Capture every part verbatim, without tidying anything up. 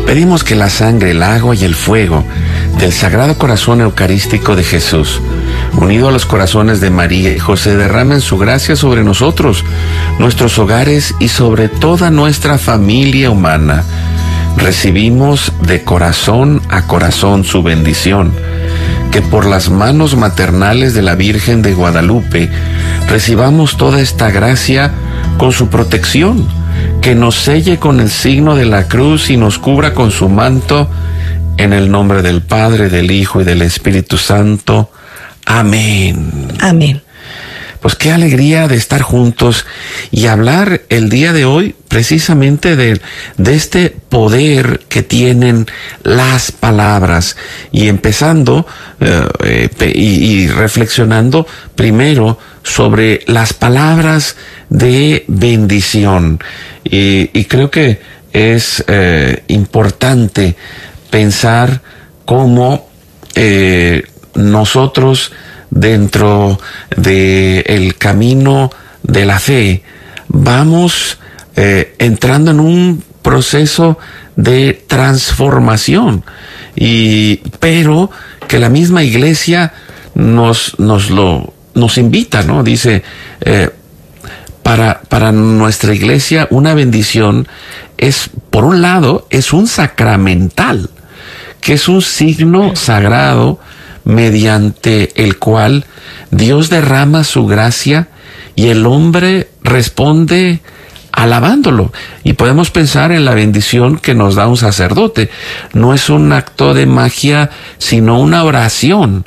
Pedimos que la sangre, el agua y el fuego del Sagrado Corazón Eucarístico de Jesús, unido a los corazones de María y José, derramen su gracia sobre nosotros, nuestros hogares y sobre toda nuestra familia humana. Recibimos de corazón a corazón su bendición. Que por las manos maternales de la Virgen de Guadalupe recibamos toda esta gracia con su protección, que nos selle con el signo de la cruz y nos cubra con su manto, en el nombre del Padre, del Hijo y del Espíritu Santo. Amén. Amén. Pues qué alegría de estar juntos y hablar el día de hoy precisamente de, de este poder que tienen las palabras, y empezando eh, eh, y, y reflexionando primero sobre las palabras de bendición. Y, y creo que es eh, importante pensar cómo eh, nosotros, dentro de el camino de la fe, vamos eh, entrando en un proceso de transformación, y pero que la misma Iglesia nos nos lo nos invita, ¿no? Dice eh, para para nuestra Iglesia una bendición es, por un lado, es un sacramental, que es un signo sagrado mediante el cual Dios derrama su gracia y el hombre responde alabándolo. Y podemos pensar en la bendición que nos da un sacerdote. No es un acto de magia, sino una oración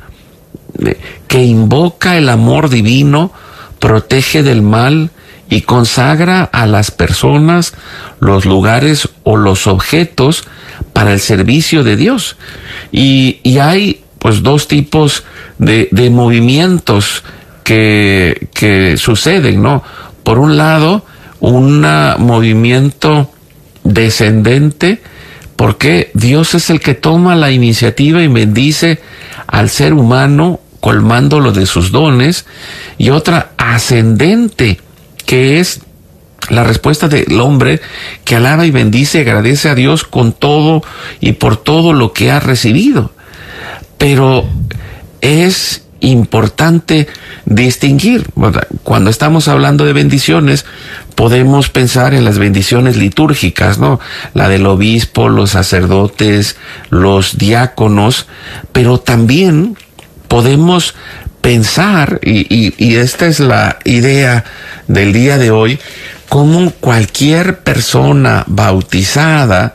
que invoca el amor divino, protege del mal y consagra a las personas, los lugares o los objetos para el servicio de Dios. Y, y hay pues dos tipos de, de movimientos que, que suceden, ¿no? Por un lado, un movimiento descendente, porque Dios es el que toma la iniciativa y bendice al ser humano, colmándolo de sus dones, y otra ascendente, que es la respuesta del hombre que alaba y bendice y agradece a Dios con todo y por todo lo que ha recibido. Pero es importante distinguir. Cuando estamos hablando de bendiciones, podemos pensar en las bendiciones litúrgicas, ¿no? La del obispo, los sacerdotes, los diáconos, pero también podemos pensar, y, y, y esta es la idea del día de hoy, cómo cualquier persona bautizada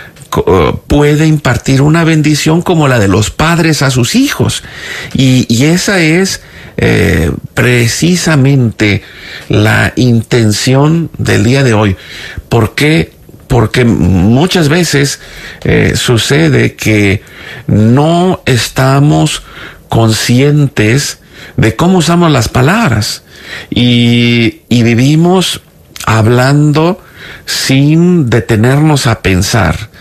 puede impartir una bendición como la de los padres a sus hijos. Y, y esa es eh, precisamente la intención del día de hoy. ¿Por qué? Porque muchas veces eh, sucede que no estamos conscientes de cómo usamos las palabras, y, y vivimos hablando sin detenernos a pensar.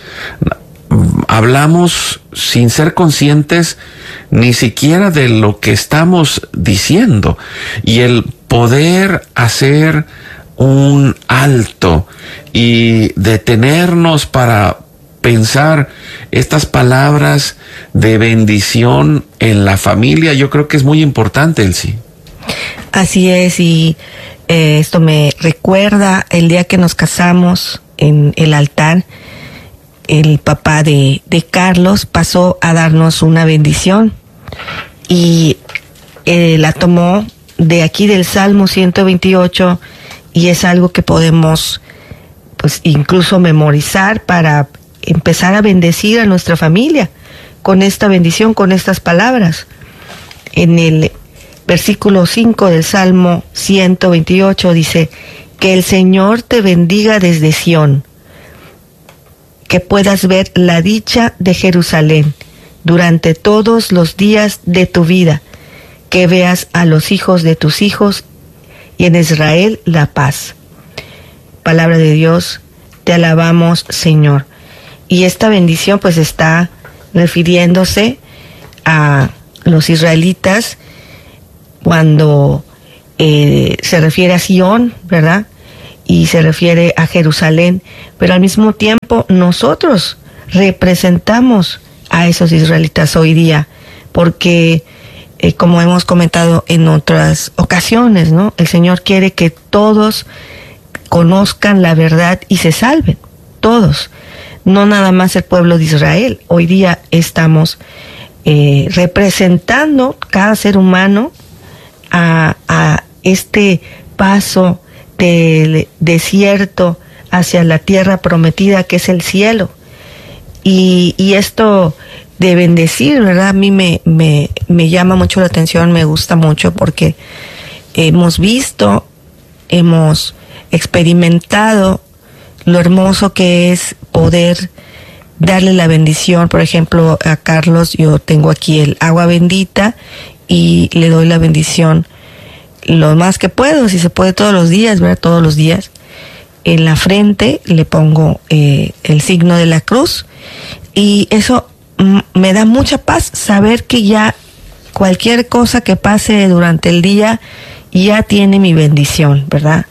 Hablamos sin ser conscientes ni siquiera de lo que estamos diciendo, y el poder hacer un alto y detenernos para pensar estas palabras de bendición en la familia, yo creo que es muy importante, Elsie. Así es, y eh, esto me recuerda el día que nos casamos en el altar. El papá de, de Carlos pasó a darnos una bendición, y eh, la tomó de aquí del Salmo ciento veintiocho, y es algo que podemos pues incluso memorizar para empezar a bendecir a nuestra familia con esta bendición, con estas palabras. En el versículo cinco del Salmo ciento veintiocho dice: que el Señor te bendiga desde Sión, que puedas ver la dicha de Jerusalén durante todos los días de tu vida, que veas a los hijos de tus hijos y en Israel la paz. Palabra de Dios, te alabamos, Señor. Y esta bendición pues está refiriéndose a los israelitas cuando eh, se refiere a Sión, ¿verdad? Y se refiere a Jerusalén, pero al mismo tiempo nosotros representamos a esos israelitas hoy día, porque eh, como hemos comentado en otras ocasiones, ¿no? El Señor quiere que todos conozcan la verdad y se salven, todos, no nada más el pueblo de Israel. Hoy día estamos eh, representando cada ser humano a, a este paso del desierto hacia la tierra prometida, que es el cielo. Y, y esto de bendecir, ¿verdad? A mí me, me, me llama mucho la atención, me gusta mucho, porque hemos visto, hemos experimentado lo hermoso que es poder darle la bendición. Por ejemplo, a Carlos, yo tengo aquí el agua bendita y le doy la bendición lo más que puedo, si se puede todos los días, ¿verdad? Todos los días. En la frente le pongo eh, el signo de la cruz, y eso mm, me da mucha paz saber que ya cualquier cosa que pase durante el día ya tiene mi bendición, ¿verdad?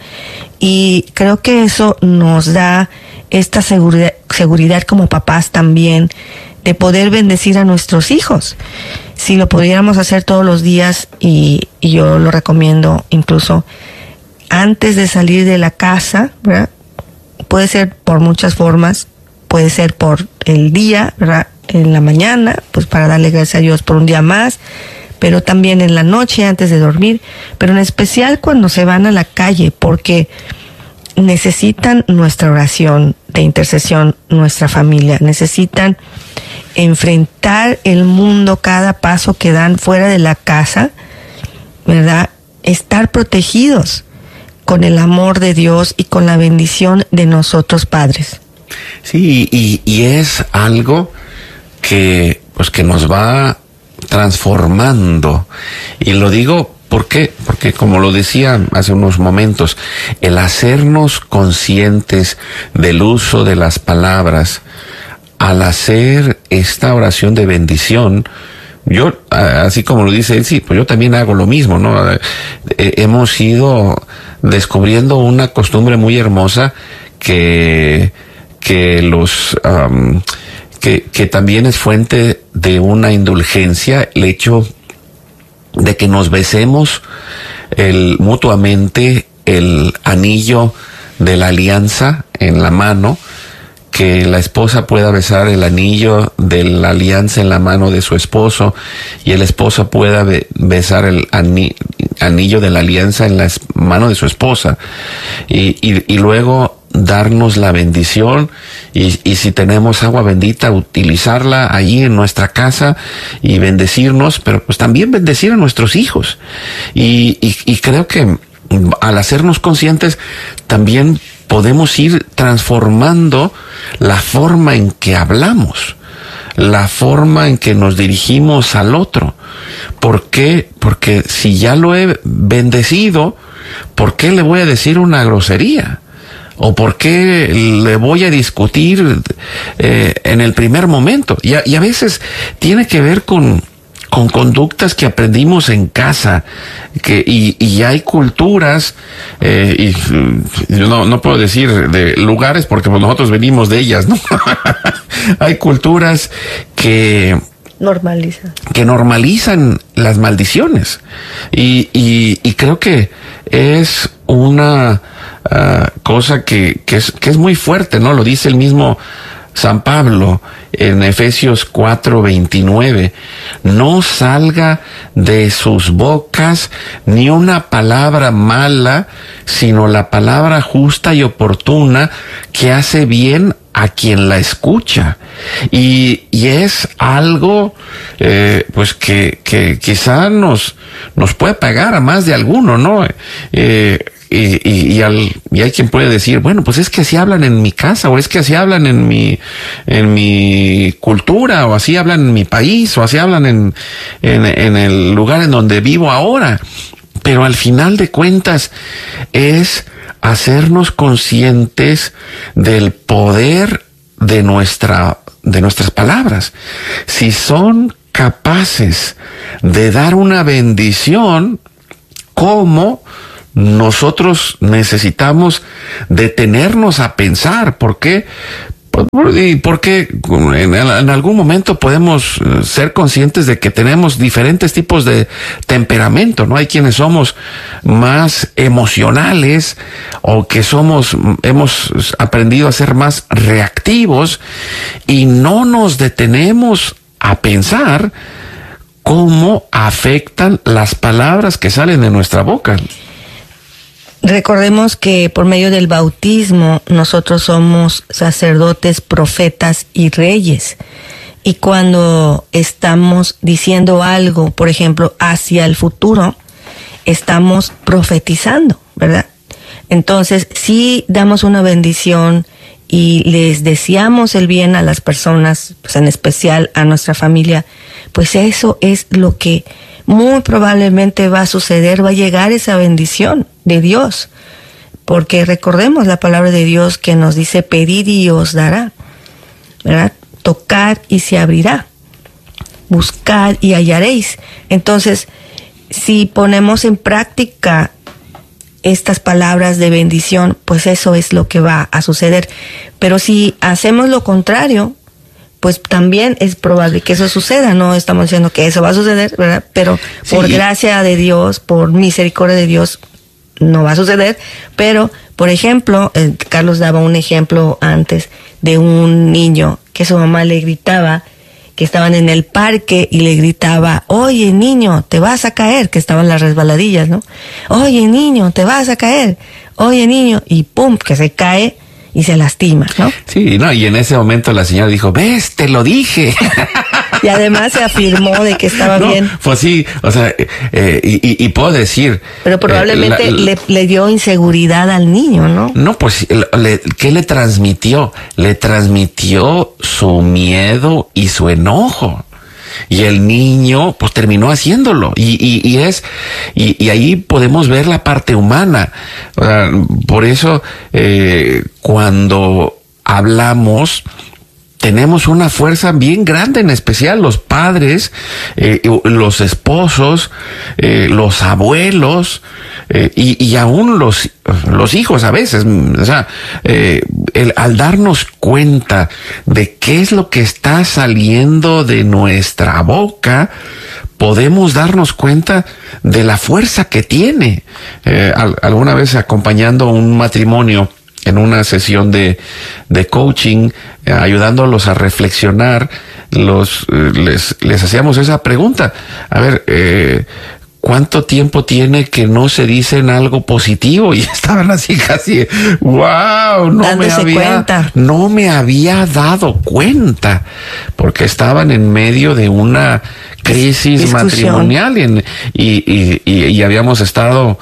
Y creo que eso nos da esta seguridad, seguridad como papás también, de poder bendecir a nuestros hijos. Si lo pudiéramos hacer todos los días, y, y yo lo recomiendo incluso antes de salir de la casa, ¿verdad? Puede ser por muchas formas, puede ser por el día, ¿verdad? En la mañana, pues para darle gracias a Dios por un día más, pero también en la noche antes de dormir, pero en especial cuando se van a la calle, porque necesitan nuestra oración de intercesión, nuestra familia, necesitan enfrentar el mundo cada paso que dan fuera de la casa, ¿verdad? Estar protegidos con el amor de Dios y con la bendición de nosotros padres. Sí, y, y es algo que, pues, que nos va transformando. Y lo digo, ¿por qué? Porque, como lo decía hace unos momentos, el hacernos conscientes del uso de las palabras, al hacer esta oración de bendición, yo, así como lo dice él, sí, pues yo también hago lo mismo, ¿no? Hemos ido descubriendo una costumbre muy hermosa que, que los, um, que, que también es fuente de una indulgencia, el hecho de que nos besemos el, mutuamente el anillo de la alianza en la mano, que la esposa pueda besar el anillo de la alianza en la mano de su esposo, y el esposo pueda be- besar el ani- anillo de la alianza en la mano de su esposa, y, y, y luego darnos la bendición, y, y si tenemos agua bendita, utilizarla allí en nuestra casa y bendecirnos, pero pues también bendecir a nuestros hijos. Y, y, y creo que al hacernos conscientes también podemos ir transformando la forma en que hablamos, la forma en que nos dirigimos al otro. ¿Por qué? Porque si ya lo he bendecido, ¿por qué le voy a decir una grosería? ¿O por qué le voy a discutir eh, en el primer momento? Y a, y a veces tiene que ver con, con conductas que aprendimos en casa, que, y, y hay culturas, eh, y yo no, no puedo decir de lugares porque pues nosotros venimos de ellas, ¿no? Hay culturas que normalizan. que normalizan las maldiciones, y, y, y creo que es una uh, cosa que, que, es, que es muy fuerte, ¿no? Lo dice el mismo San Pablo en Efesios cuatro veintinueve, no salga de sus bocas ni una palabra mala, sino la palabra justa y oportuna que hace bien a quien la escucha. Y, y es algo eh, pues que, que quizá nos, nos puede pegar a más de alguno, ¿no? Eh, Y, y, y, al, y hay quien puede decir, bueno, pues es que así hablan en mi casa, o es que así hablan en mi, en mi cultura, o así hablan en mi país, o así hablan en, en, en el lugar en donde vivo ahora. Pero al final de cuentas es hacernos conscientes del poder de nuestra, de nuestras palabras. Si son capaces de dar una bendición, ¿cómo nosotros necesitamos detenernos a pensar? ¿Por qué? Y porque en, en algún momento podemos ser conscientes de que tenemos diferentes tipos de temperamento, ¿no? Hay quienes somos más emocionales o que somos, hemos aprendido a ser más reactivos y no nos detenemos a pensar cómo afectan las palabras que salen de nuestra boca. Recordemos que por medio del bautismo nosotros somos sacerdotes, profetas y reyes. Y cuando estamos diciendo algo, por ejemplo, hacia el futuro, estamos profetizando, ¿verdad? Entonces, si damos una bendición y les deseamos el bien a las personas, pues en especial a nuestra familia, pues eso es lo que muy probablemente va a suceder, va a llegar esa bendición de Dios, porque recordemos la palabra de Dios que nos dice pedid y os dará, ¿verdad? Tocad y se abrirá, buscad y hallaréis. Entonces, si ponemos en práctica estas palabras de bendición, pues eso es lo que va a suceder. Pero si hacemos lo contrario, pues también es probable que eso suceda. No estamos diciendo que eso va a suceder, ¿verdad? Pero sí, por gracia de Dios, por misericordia de Dios, no va a suceder. Pero, por ejemplo, eh, Carlos daba un ejemplo antes de un niño que su mamá le gritaba, que estaban en el parque y le gritaba, oye niño, te vas a caer, que estaban las resbaladillas, ¿no? Oye niño, te vas a caer, oye niño, y pum, que se cae y se lastima, ¿no? Sí, no, y en ese momento la señora dijo, ves, te lo dije. Y además se afirmó de que estaba no, bien. Pues sí, o sea, eh, y, y puedo decir... Pero probablemente eh, la, le, le dio inseguridad al niño, ¿no? No, pues, le, ¿qué le transmitió? Le transmitió su miedo y su enojo. Y el niño, pues, terminó haciéndolo. Y, y, y es, y, y ahí podemos ver la parte humana. O sea, por eso, eh, cuando hablamos, tenemos una fuerza bien grande, en especial los padres, eh, los esposos, eh, los abuelos, eh, y, y aún los, los hijos a veces. O sea, eh, el, al darnos cuenta de qué es lo que está saliendo de nuestra boca, podemos darnos cuenta de la fuerza que tiene. Eh, al, alguna vez acompañando un matrimonio, en una sesión de, de coaching, eh, ayudándolos a reflexionar, los, eh, les, les hacíamos esa pregunta. A ver, eh, ¿cuánto tiempo tiene que no se dicen algo positivo? Y estaban así casi, wow, no me había, cuenta. no me había dado cuenta, porque estaban en medio de una crisis Discusión. matrimonial y, en, y, y, y habíamos estado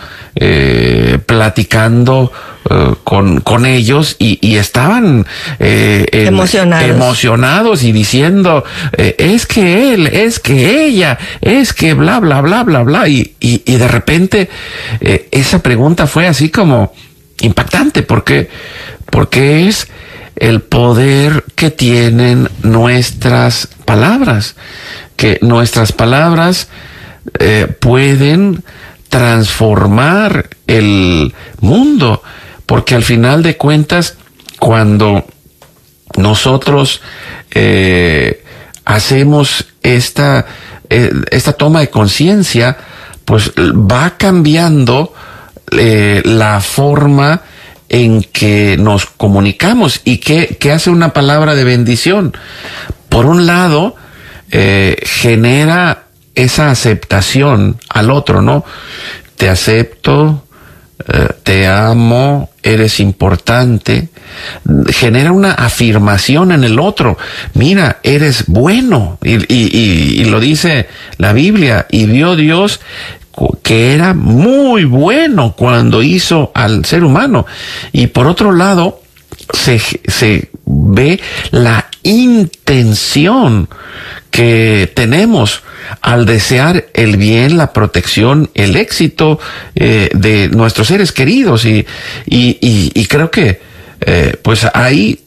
eh, platicando Uh, con, con ellos y, y estaban eh, en, emocionados. emocionados y diciendo eh, es que él, es que ella, es que bla, bla, bla, bla, bla. Y, y, y de repente eh, esa pregunta fue así como impactante porque, porque es el poder que tienen nuestras palabras, que nuestras palabras eh, pueden transformar el mundo. Porque al final de cuentas, cuando nosotros eh, hacemos esta, eh, esta toma de conciencia, pues va cambiando eh, la forma en que nos comunicamos. ¿Y qué, qué hace una palabra de bendición? Por un lado, eh, genera esa aceptación al otro, ¿no? Te acepto, Uh, te amo, eres importante, genera una afirmación en el otro. Mira, eres bueno, y, y, y, y lo dice la Biblia, y vio Dios que era muy bueno cuando hizo al ser humano. Y por otro lado, se, se ve la intención que tenemos al desear el bien, la protección, el éxito eh, de nuestros seres queridos. Y, y, y, y creo que eh, pues ahí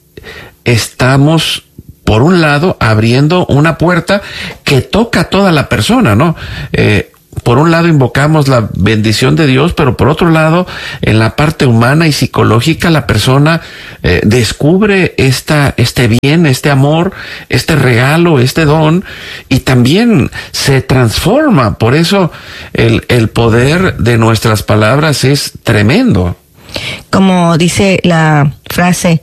estamos, por un lado, abriendo una puerta que toca a toda la persona, ¿no? Eh, por un lado invocamos la bendición de Dios, pero por otro lado, en la parte humana y psicológica, la persona eh, descubre esta, este bien, este amor, este regalo, este don, y también se transforma. Por eso el, el poder de nuestras palabras es tremendo. Como dice la frase,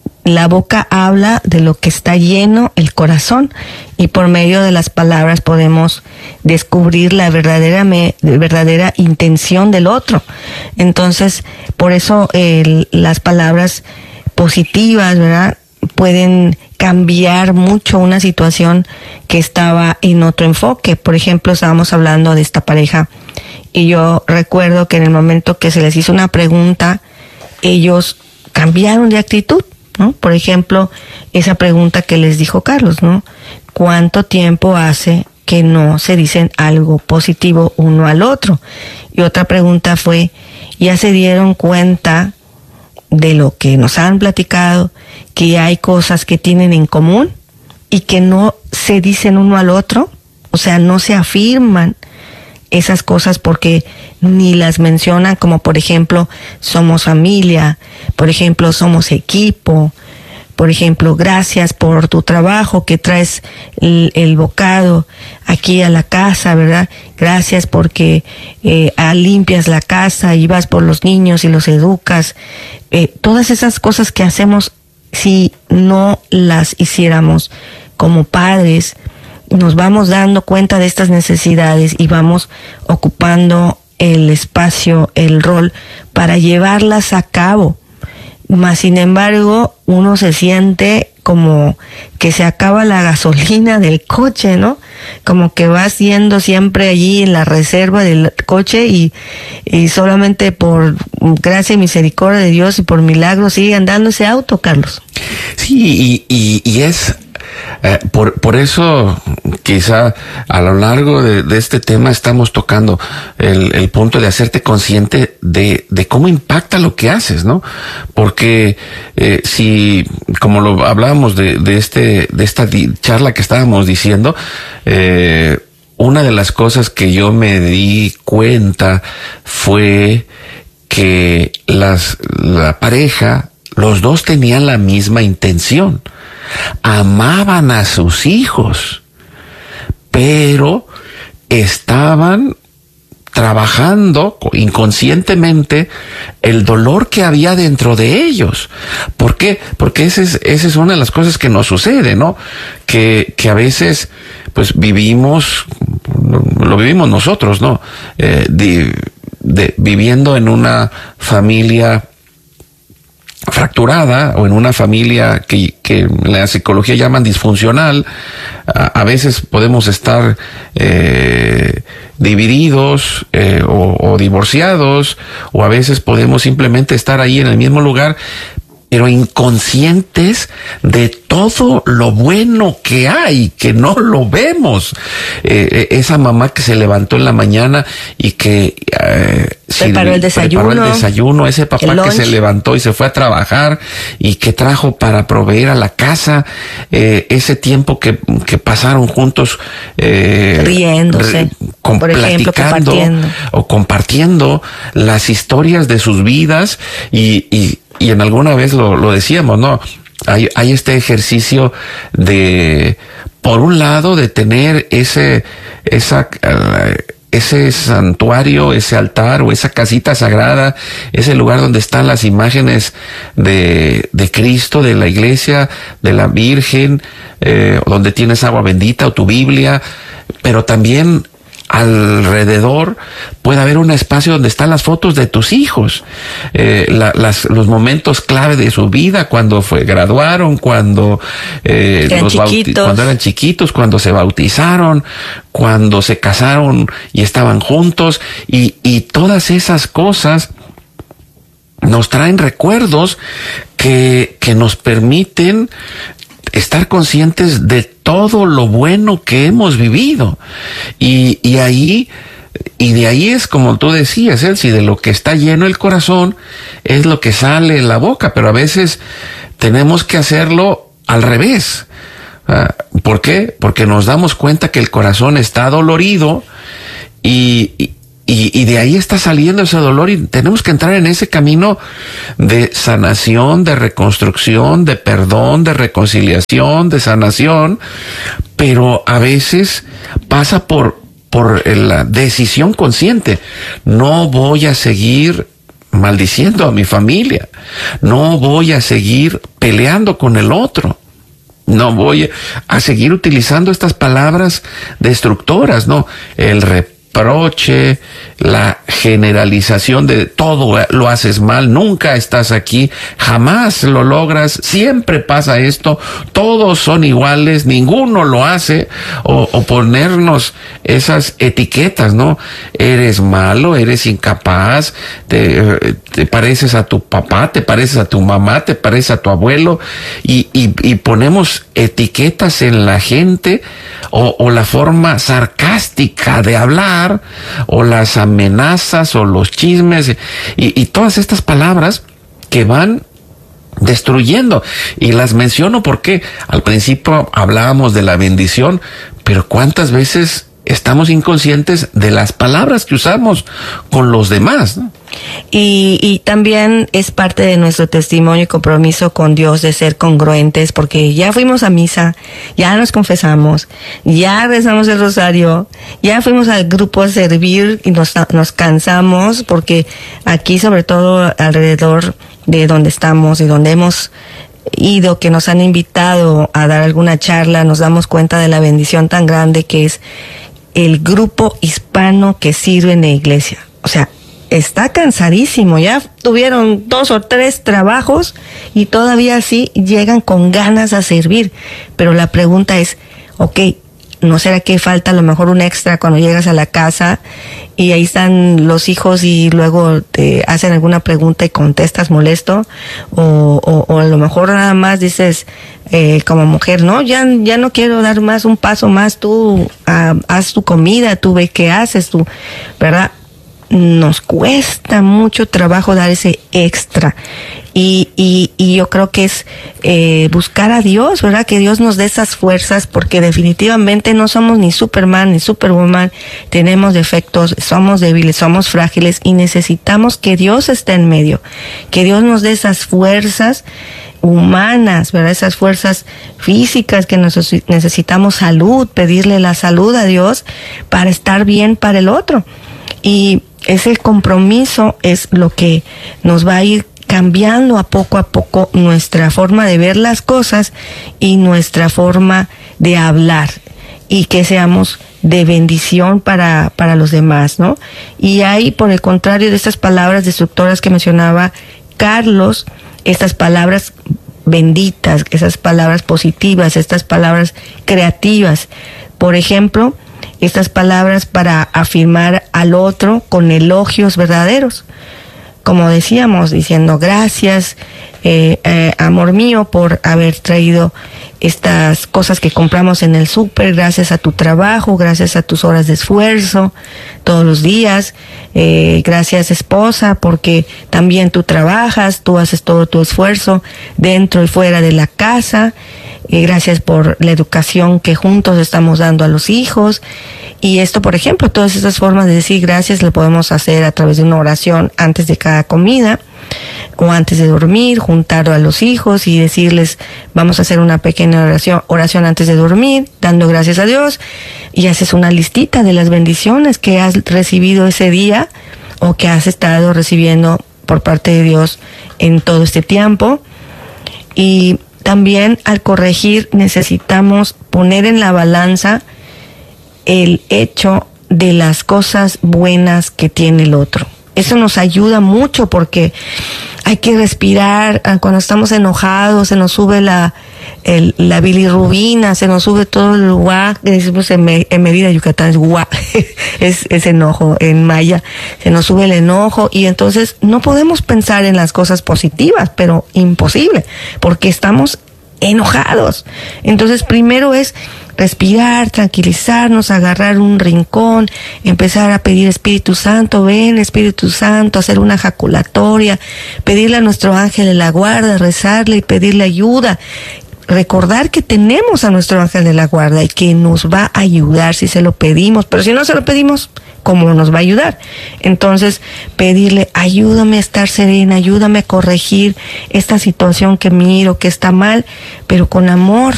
la boca habla de lo que está lleno el corazón, y por medio de las palabras podemos descubrir la verdadera me, verdadera intención del otro. Entonces, por eso el, las palabras positivas, ¿verdad?, pueden cambiar mucho una situación que estaba en otro enfoque. Por ejemplo, estábamos hablando de esta pareja y yo recuerdo que en el momento que se les hizo una pregunta, ellos cambiaron de actitud, ¿no? Por ejemplo, esa pregunta que les dijo Carlos, ¿no? ¿Cuánto tiempo hace que no se dicen algo positivo uno al otro? Y otra pregunta fue, ¿ya se dieron cuenta de lo que nos han platicado, que hay cosas que tienen en común y que no se dicen uno al otro? O sea, no se afirman esas cosas porque ni las mencionan, como por ejemplo, somos familia, por ejemplo, somos equipo, por ejemplo, gracias por tu trabajo que traes el, el bocado aquí a la casa, ¿verdad? Gracias porque eh, limpias la casa y vas por los niños y los educas. Eh, todas esas cosas que hacemos, si no las hiciéramos como padres, nos vamos dando cuenta de estas necesidades y vamos ocupando el espacio, el rol para llevarlas a cabo. Mas, sin embargo, uno se siente como que se acaba la gasolina del coche, ¿no? Como que vas yendo siempre allí en la reserva del coche y, y solamente por gracia y misericordia de Dios y por milagro sigue andando ese auto, Carlos. Sí, y, y, y es... Eh, por, por eso quizá a lo largo de, de este tema estamos tocando el, el punto de hacerte consciente de, de cómo impacta lo que haces, ¿no? Porque eh, si, como lo hablábamos de, de este, de esta di- charla que estábamos diciendo, eh, una de las cosas que yo me di cuenta fue que las, la pareja, los dos tenían la misma intención. Amaban a sus hijos, pero estaban trabajando inconscientemente el dolor que había dentro de ellos. ¿Por qué? Porque esa es, esa es una de las cosas que nos sucede, ¿no? Que, que a veces, pues vivimos, lo vivimos nosotros, ¿no? Eh, de, de, viviendo en una familia fracturada o en una familia que, que en la psicología llaman disfuncional, a, a veces podemos estar eh, divididos eh, o, o divorciados, o a veces podemos simplemente estar ahí en el mismo lugar, pero inconscientes de todo lo bueno que hay, que no lo vemos. Eh, esa mamá que se levantó en la mañana y que eh, preparó el desayuno, preparó el desayuno, ese papá que se levantó y se fue a trabajar y que trajo para proveer a la casa, eh, ese tiempo que, que pasaron juntos, eh, riéndose, re, con, por ejemplo, platicando compartiendo. o compartiendo las historias de sus vidas y, y Y en alguna vez lo, lo decíamos, ¿no? Hay, hay este ejercicio de, por un lado, de tener ese, esa, uh, ese santuario, ese altar o esa casita sagrada, ese lugar donde están las imágenes de, de Cristo, de la iglesia, de la Virgen, eh, donde tienes agua bendita o tu Biblia, pero también alrededor puede haber un espacio donde están las fotos de tus hijos, eh, la, las, los momentos clave de su vida, cuando fue graduaron, cuando, eh, eran los bauti- cuando eran chiquitos, cuando se bautizaron, cuando se casaron y estaban juntos, y, y todas esas cosas nos traen recuerdos que, que nos permiten estar conscientes de todo lo bueno que hemos vivido. Y, y ahí, y de ahí es como tú decías, Elsie, de lo que está lleno el corazón es lo que sale en la boca, pero a veces tenemos que hacerlo al revés. ¿Por qué? Porque nos damos cuenta que el corazón está dolorido y, y Y, y de ahí está saliendo ese dolor y tenemos que entrar en ese camino de sanación, de reconstrucción, de perdón, de reconciliación, de sanación, pero a veces pasa por, por la decisión consciente. No voy a seguir maldiciendo a mi familia, no voy a seguir peleando con el otro. No voy a seguir utilizando estas palabras destructoras, no, el reproche, la generalización de todo lo haces mal, nunca estás aquí, jamás lo logras, siempre pasa esto, todos son iguales, ninguno lo hace, o, o ponernos esas etiquetas, ¿no? Eres malo, eres incapaz, te, te pareces a tu papá, te pareces a tu mamá, te pareces a tu abuelo, y, y, y ponemos etiquetas en la gente, o, o la forma sarcástica de hablar, o las amenazas o los chismes y, y todas estas palabras que van destruyendo. Y las menciono porque al principio hablábamos de la bendición, pero ¿cuántas veces estamos inconscientes de las palabras que usamos con los demás, ¿no? Y, y también es parte de nuestro testimonio y compromiso con Dios de ser congruentes, porque ya fuimos a misa, ya nos confesamos, ya rezamos el rosario, ya fuimos al grupo a servir y nos, nos cansamos, porque aquí, sobre todo alrededor de donde estamos y donde hemos ido, que nos han invitado a dar alguna charla, nos damos cuenta de la bendición tan grande que es el grupo hispano que sirve en la iglesia. O sea, está cansadísimo, ya tuvieron dos o tres trabajos y todavía así llegan con ganas a servir. Pero la pregunta es, ok, ¿no será que falta a lo mejor un extra cuando llegas a la casa y ahí están los hijos y luego te hacen alguna pregunta y contestas molesto? O, o, o a lo mejor nada más dices, eh, como mujer, no, ya, ya no quiero dar más, un paso más, tú uh, haz tu comida, tú ve qué haces, tú, ¿verdad? Nos cuesta mucho trabajo dar ese extra y, y, y yo creo que es eh, buscar a Dios, ¿verdad? Que Dios nos dé esas fuerzas, porque definitivamente no somos ni Superman ni Superwoman, tenemos defectos, somos débiles, somos frágiles y necesitamos que Dios esté en medio, que Dios nos dé esas fuerzas humanas, ¿verdad? Esas fuerzas físicas que nos necesitamos, salud, pedirle la salud a Dios para estar bien para el otro. Y ese compromiso es lo que nos va a ir cambiando a poco a poco nuestra forma de ver las cosas y nuestra forma de hablar, y que seamos de bendición para, para los demás, ¿no? Y hay, por el contrario de estas palabras destructoras que mencionaba Carlos, estas palabras benditas, esas palabras positivas, estas palabras creativas. Por ejemplo, estas palabras para afirmar al otro con elogios verdaderos, como decíamos, diciendo gracias, eh, eh, amor mío, por haber traído estas cosas que compramos en el súper, gracias a tu trabajo, gracias a tus horas de esfuerzo todos los días, eh, gracias esposa, porque también tú trabajas, tú haces todo tu esfuerzo dentro y fuera de la casa. Eh, gracias por la educación que juntos estamos dando a los hijos. Y esto, por ejemplo, todas estas formas de decir gracias lo podemos hacer a través de una oración antes de cada comida o antes de dormir, juntar a los hijos y decirles, vamos a hacer una pequeña oración, oración antes de dormir, dando gracias a Dios, y haces una listita de las bendiciones que has recibido ese día o que has estado recibiendo por parte de Dios en todo este tiempo. Y también al corregir necesitamos poner en la balanza el hecho de las cosas buenas que tiene el otro. Eso nos ayuda mucho porque hay que respirar. Cuando estamos enojados se nos sube la, el, la bilirrubina, se nos sube todo el guá, que decimos en, me, en Mérida, Yucatán, es guá, es, es enojo, en maya, se nos sube el enojo y entonces no podemos pensar en las cosas positivas, pero imposible, porque estamos enojados. Entonces primero es respirar, tranquilizarnos, agarrar un rincón, empezar a pedir Espíritu Santo, ven Espíritu Santo, hacer una ejaculatoria, pedirle a nuestro ángel de la guarda, rezarle y pedirle ayuda. Recordar que tenemos a nuestro ángel de la guarda y que nos va a ayudar si se lo pedimos, pero si no se lo pedimos, cómo nos va a ayudar. Entonces, pedirle, ayúdame a estar serena, ayúdame a corregir esta situación que miro que está mal, pero con amor,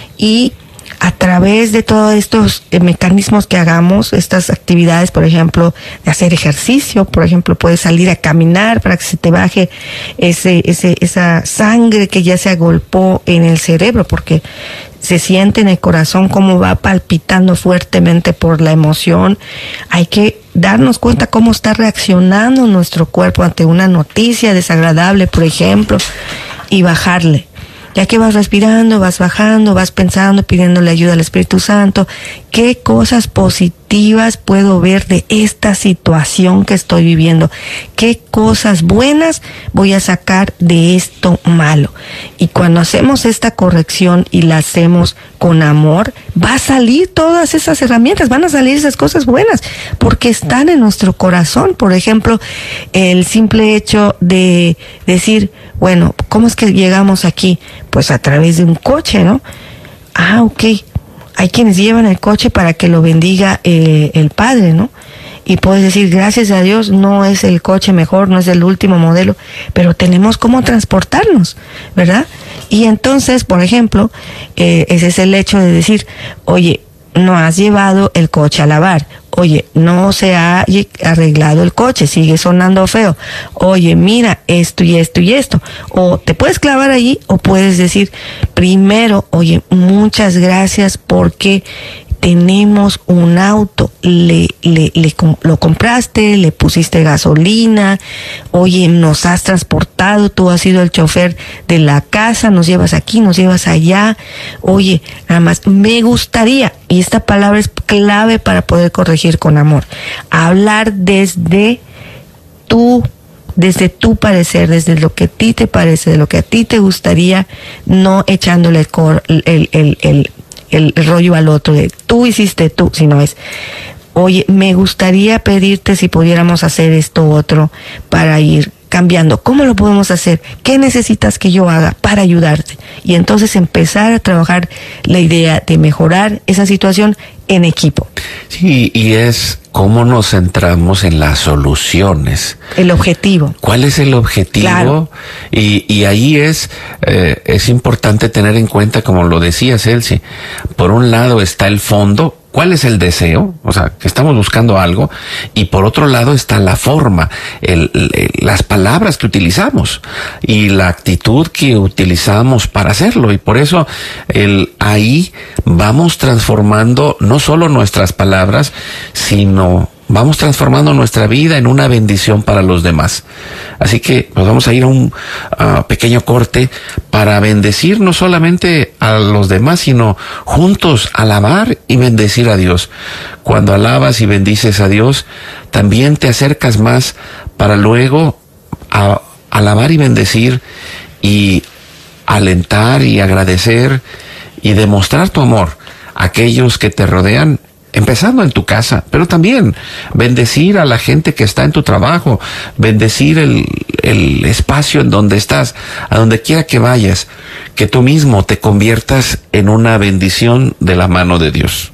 y a través de todos estos eh, mecanismos que hagamos, estas actividades, por ejemplo, de hacer ejercicio, por ejemplo, puedes salir a caminar para que se te baje ese, ese, esa sangre que ya se agolpó en el cerebro, porque se siente en el corazón cómo va palpitando fuertemente por la emoción. Hay que darnos cuenta cómo está reaccionando nuestro cuerpo ante una noticia desagradable, por ejemplo, y bajarle. Ya que vas respirando, vas bajando, vas pensando, pidiéndole ayuda al Espíritu Santo, ¿qué cosas positivas puedo ver de esta situación que estoy viviendo? ¿Qué cosas buenas voy a sacar de esto malo? Y cuando hacemos esta corrección y la hacemos con amor, va a salir todas esas herramientas, van a salir esas cosas buenas, porque están en nuestro corazón. Por ejemplo, el simple hecho de decir, bueno, ¿cómo es que llegamos aquí? Pues a través de un coche, ¿no? Ah, ok. Hay quienes llevan el coche para que lo bendiga eh, el Padre, ¿no? Y puedes decir, gracias a Dios, no es el coche mejor, no es el último modelo, pero tenemos cómo transportarnos, ¿verdad? Y entonces, por ejemplo, eh, ese es el hecho de decir, oye, no has llevado el coche a lavar. Oye, no se ha arreglado el coche, sigue sonando feo. Oye, mira, esto y esto y esto. O te puedes clavar allí, o puedes decir, primero, oye, muchas gracias porque tenemos un auto, le, le, le, lo compraste, le pusiste gasolina, oye, nos has transportado, tú has sido el chofer de la casa, nos llevas aquí, nos llevas allá, oye, nada más, me gustaría, y esta palabra es clave para poder corregir con amor, hablar desde tu desde tu parecer, desde lo que a ti te parece, de lo que a ti te gustaría, no echándole el, cor, el, el, el, el el rollo al otro de tú hiciste tú, sino es, oye, me gustaría pedirte si pudiéramos hacer esto otro para ir cambiando. ¿Cómo lo podemos hacer? ¿Qué necesitas que yo haga para ayudarte? Y entonces empezar a trabajar la idea de mejorar esa situación en equipo. Sí, y es cómo nos centramos en las soluciones. El objetivo. ¿Cuál es el objetivo? Claro. Y, y ahí es, eh, es importante tener en cuenta, como lo decías, Elsie, por un lado está el fondo. ¿Cuál es el deseo? O sea, que estamos buscando algo. Y por otro lado está la forma, el, el, las palabras que utilizamos y la actitud que utilizamos para hacerlo. Y por eso el, ahí vamos transformando no solo nuestras palabras, sino vamos transformando nuestra vida en una bendición para los demás. Así que pues vamos a ir a un uh, pequeño corte para bendecir no solamente a los demás, sino juntos alabar y bendecir a Dios. Cuando alabas y bendices a Dios, también te acercas más para luego a, alabar y bendecir y alentar y agradecer y demostrar tu amor a aquellos que te rodean, empezando en tu casa, pero también bendecir a la gente que está en tu trabajo, bendecir el, el espacio en donde estás, a donde quiera que vayas, que tú mismo te conviertas en una bendición de la mano de Dios.